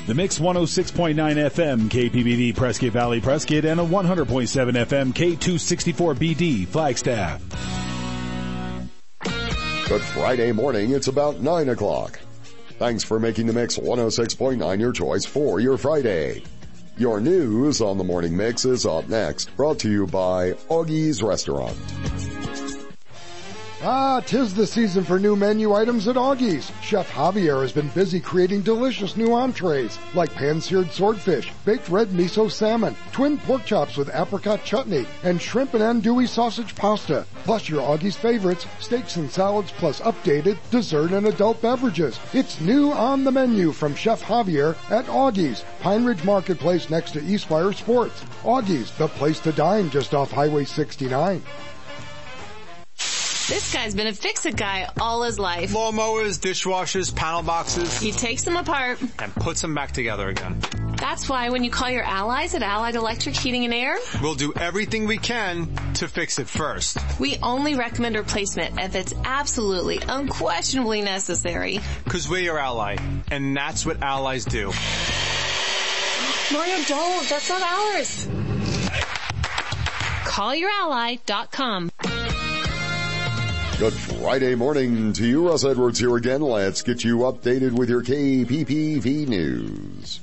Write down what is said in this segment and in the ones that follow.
The Mix 106.9 FM KPBV Prescott Valley Prescott and a 100.7 FM K264BD Flagstaff. Good Friday morning. It's about 9 o'clock. Thanks for making the Mix 106.9 your choice for your Friday. Your news on the Morning Mix is up next, brought to you by Augie's Restaurant. Tis the season for new menu items at Augie's. Chef Javier has been busy creating delicious new entrees like pan-seared swordfish, baked red miso salmon, twin pork chops with apricot chutney, and shrimp and andouille sausage pasta. Plus your Augie's favorites, steaks and salads, plus updated dessert and adult beverages. It's new on the menu from Chef Javier at Augie's, Pine Ridge Marketplace next to Eastfire Sports. Augie's, the place to dine just off Highway 69. This guy's been a fix-it guy all his life. Lawnmowers, dishwashers, panel boxes. He takes them apart and puts them back together again. That's why when you call your allies at Allied Electric Heating and Air, we'll do everything we can to fix it first. We only recommend replacement if it's absolutely, unquestionably necessary. Because we're your ally, and that's what allies do. Mario, don't. That's not ours. CallYourAlly.com. Good Friday morning to you. Russ Edwards here again. Let's get you updated with your KPPV news.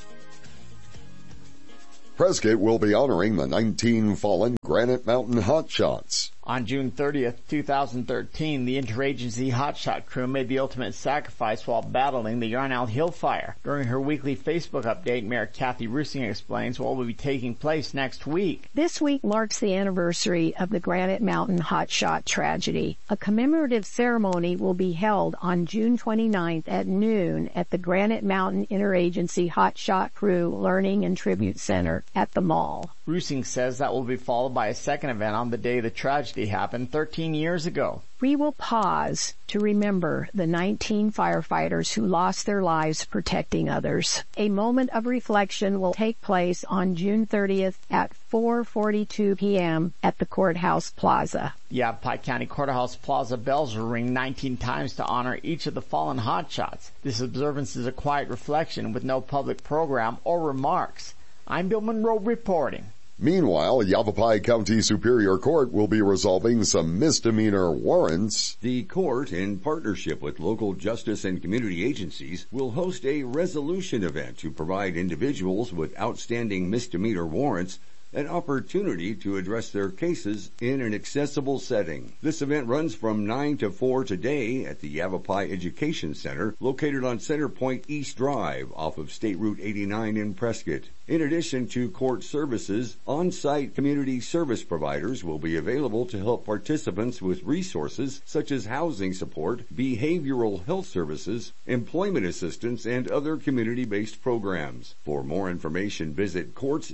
Prescott will be honoring the 19 fallen Granite Mountain Hotshots. On June 30th, 2013, the interagency hotshot crew made the ultimate sacrifice while battling the Yarnell Hill fire. During her weekly Facebook update, Mayor Kathy Rusing explains what will be taking place next week. This week marks the anniversary of the Granite Mountain hotshot tragedy. A commemorative ceremony will be held on June 29th at noon at the Granite Mountain Interagency Hotshot Crew Learning and Tribute Center at the mall. Rusing says that will be followed by a second event on the day the tragedy happened 13 years ago. We will pause to remember the 19 firefighters who lost their lives protecting others. A moment of reflection will take place on June 30th at 4:42 p.m. at the Courthouse Plaza. The Yavapai County Courthouse Plaza bells will ring 19 times to honor each of the fallen hotshots. This observance is a quiet reflection with no public program or remarks. I'm Bill Monroe reporting. Meanwhile, Yavapai County Superior Court will be resolving some misdemeanor warrants. The court, in partnership with local justice and community agencies, will host a resolution event to provide individuals with outstanding misdemeanor warrants an opportunity to address their cases in an accessible setting. This event runs from 9 to 4 today at the Yavapai Education Center, located on Center Point East Drive off of State Route 89 in Prescott. In addition to court services, on-site community service providers will be available to help participants with resources such as housing support, behavioral health services, employment assistance, and other community-based programs. For more information, visit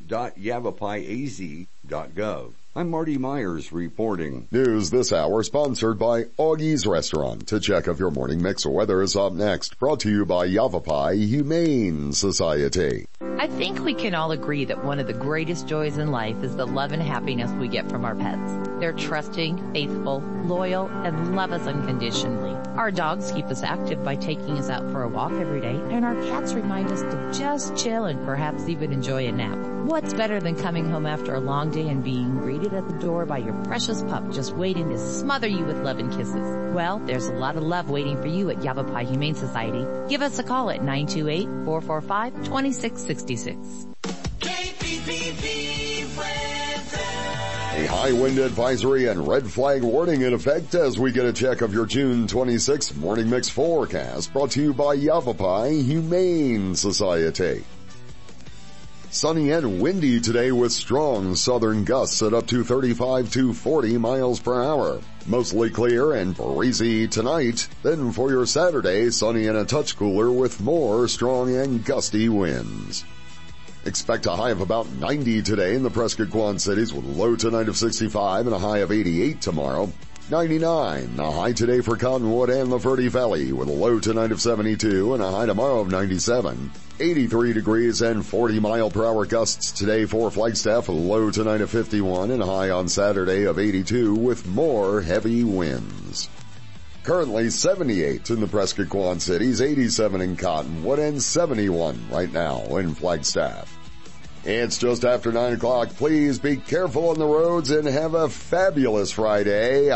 courts.yavapaiaz.gov. I'm Marty Myers reporting. News this hour sponsored by Augie's Restaurant. To check if your morning mix of weather is up next. Brought to you by Yavapai Humane Society. I think we can all agree that one of the greatest joys in life is the love and happiness we get from our pets. They're trusting, faithful, loyal, and love us unconditionally. Our dogs keep us active by taking us out for a walk every day, and our cats remind us to just chill and perhaps even enjoy a nap. What's better than coming home after a long day and being greeted at the door by your precious pup just waiting to smother you with love and kisses? Well, there's a lot of love waiting for you at Yavapai Humane Society. Give us a call at 928-445-2666. A high wind advisory and red flag warning in effect as we get a check of your June 26th Morning Mix forecast, brought to you by Yavapai Humane Society. Sunny and windy today with strong southern gusts at up to 35 to 40 miles per hour. Mostly clear and breezy tonight. Then for your Saturday, sunny and a touch cooler with more strong and gusty winds. Expect a high of about 90 today in the Prescott Quad Cities with a low tonight of 65 and a high of 88 tomorrow. 99, a high today for Cottonwood and the Verde Valley with a low tonight of 72 and a high tomorrow of 97. 83 degrees and 40 mile per hour gusts today for Flagstaff with a low tonight of 51 and a high on Saturday of 82 with more heavy winds. Currently 78 in the Prescott Quad Cities, 87 in Cottonwood, and 71 right now in Flagstaff. It's just after 9 o'clock. Please be careful on the roads and have a fabulous Friday.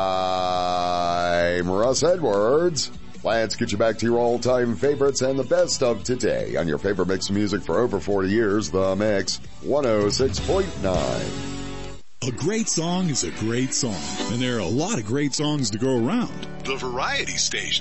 I'm Russ Edwards. Let's get you back to your all-time favorites and the best of today on your favorite mix of music for over 40 years, The Mix 106.9. A great song is a great song, and there are a lot of great songs to go around. The Variety Station.